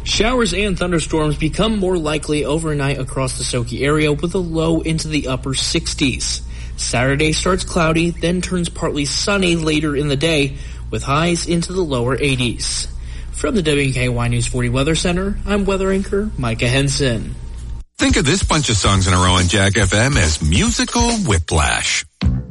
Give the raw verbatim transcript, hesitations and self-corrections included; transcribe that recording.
Showers and thunderstorms become more likely overnight across the Soki area with a low into the upper sixties. Saturday starts cloudy, then turns partly sunny later in the day with highs into the lower eighties. From the W K Y News forty Weather Center, I'm weather anchor Micah Henson. Think of this bunch of songs in a row on Jack F M as musical whiplash.